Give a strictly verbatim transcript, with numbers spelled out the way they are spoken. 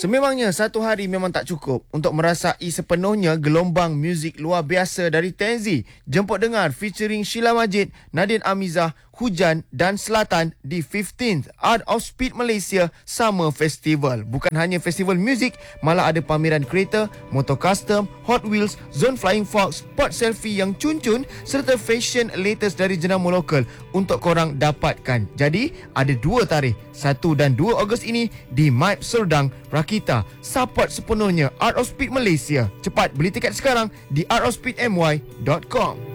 Sememangnya satu hari memang tak cukup untuk merasai sepenuhnya gelombang muzik luar biasa dari Tenzi. Jemput dengar featuring Sheila Majid, Nadine Amizah, Hujan dan Selatan di fifteenth Art of Speed Malaysia Summer Festival. Bukan hanya festival muzik, malah ada pameran kereta, motor custom, Hot Wheels, Zone Flying Fox, spot selfie yang cun-cun serta fashion latest dari jenama lokal untuk korang dapatkan. Jadi, ada dua tarikh, satu dan dua Ogos ini di Maib Serdang, Rakita. Support sepenuhnya Art of Speed Malaysia. Cepat beli tiket sekarang di art of speed m y dot com.